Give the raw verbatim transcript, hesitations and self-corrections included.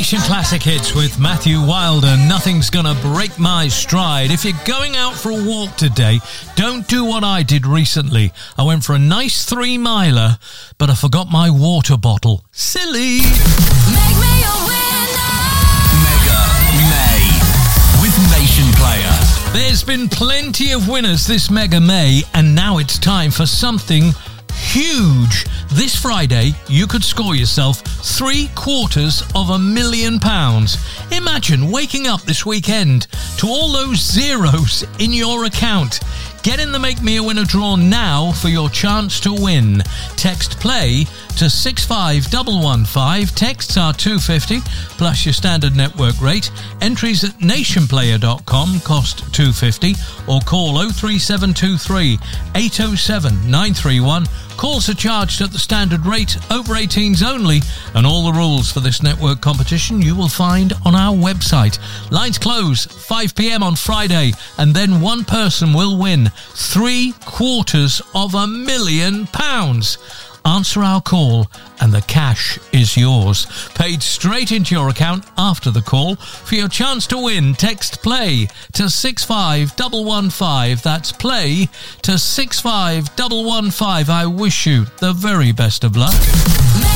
Nation Classic Hits with Matthew Wilder. Nothing's gonna break my stride. If you're going out for a walk today, don't do what I did recently. I went for a nice three miler, but I forgot my water bottle. Silly. Make me a winner. Mega May with Nation Player. There's been plenty of winners this Mega May, and now it's time for something huge. This Friday, you could score yourself three quarters of a million pounds. Imagine waking up this weekend to all those zeros in your account. Get in the Make Me a Winner draw now for your chance to win. Text PLAY to six five one one five. Texts are two pounds fifty plus your standard network rate. Entries at nationplayer dot com cost two pounds fifty or call oh three seven two three eight oh seven nine three one. Calls are charged at the standard rate, over eighteens only, and all the rules for this network competition you will find on our website. Lines close five p.m. on Friday, and then one person will win three quarters of a million pounds. Answer our call and the cash is yours. Paid straight into your account after the call. For your chance to win, text PLAY to six five one one five. That's PLAY to six five one one five. I wish you the very best of luck.